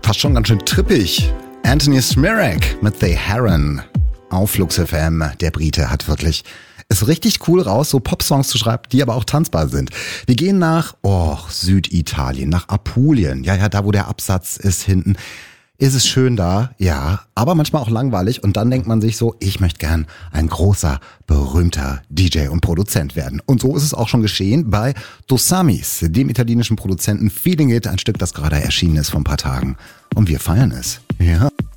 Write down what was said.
Fast schon ganz schön trippig. Anthony Smirek mit The Heron auf Flux FM. Der Brite hat wirklich es richtig cool raus, so Popsongs zu schreiben, die aber auch tanzbar sind. Wir gehen nach Süditalien, nach Apulien. Ja, da wo der Absatz ist hinten. Ist es schön da? Ja, aber manchmal auch langweilig. Und dann denkt man sich so, ich möchte gern ein großer, berühmter DJ und Produzent werden. Und so ist es auch schon geschehen bei Dosamis, dem italienischen Produzenten Feeling It, ein Stück, das gerade erschienen ist vor ein paar Tagen. Und wir feiern es. Ja.